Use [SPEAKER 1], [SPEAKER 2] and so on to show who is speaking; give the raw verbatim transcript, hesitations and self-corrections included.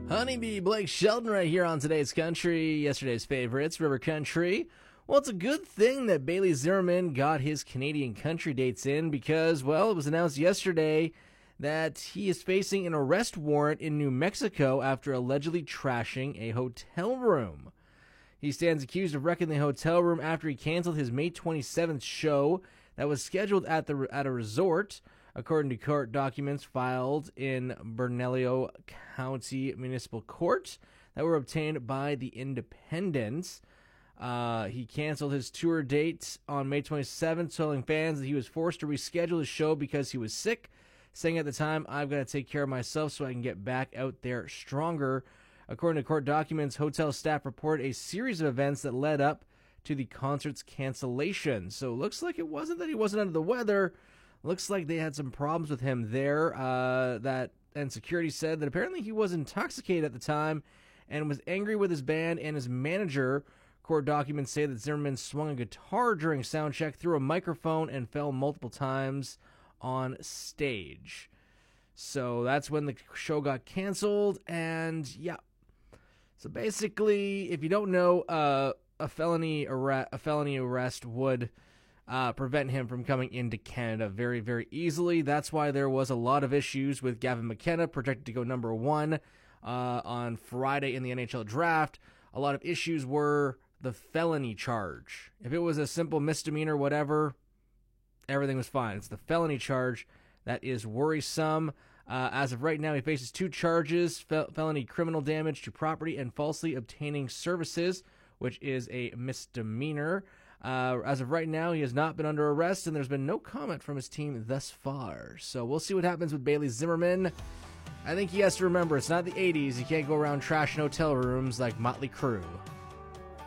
[SPEAKER 1] Honeybee Blake Shelton right here on today's country, yesterday's favorites, River Country. Well, it's a good thing that Bailey Zimmerman got his Canadian country dates in because, well, it was announced yesterday that he is facing an arrest warrant in New Mexico after allegedly trashing a hotel room. He stands accused of wrecking the hotel room after he canceled his May twenty-seventh show that was scheduled at the at a resort, according to court documents filed in Bernalillo County Municipal Court that were obtained by the Independent. Uh, he canceled his tour date on May twenty-seventh, telling fans that he was forced to reschedule his show because he was sick, saying at the time, "I've got to take care of myself so I can get back out there stronger." According to court documents, hotel staff reported a series of events that led up to the concert's cancellation. So it looks like it wasn't that he wasn't under the weather. Looks like they had some problems with him there. Uh, that and security said that apparently he was intoxicated at the time and was angry with his band and his manager. Court documents say that Zimmerman swung a guitar during soundcheck, threw a microphone, and fell multiple times on stage. So that's when the show got canceled. And yeah, so basically, if you don't know, uh, a felony arrest, a felony arrest would Uh, prevent him from coming into Canada very, very easily. That's why there was a lot of issues with Gavin McKenna, projected to go number one uh, on Friday in the N H L draft. A lot of issues were the felony charge. If it was a simple misdemeanor, whatever, everything was fine. It's the felony charge that is worrisome. Uh, as of right now, he faces two charges, fel- felony criminal damage to property and falsely obtaining services, which is a misdemeanor. Uh, as of right now, he has not been under arrest, and there's been no comment from his team thus far. So we'll see what happens with Bailey Zimmerman. I think he has to remember, it's not the eighties. You can't go around trashing hotel rooms like Motley Crue.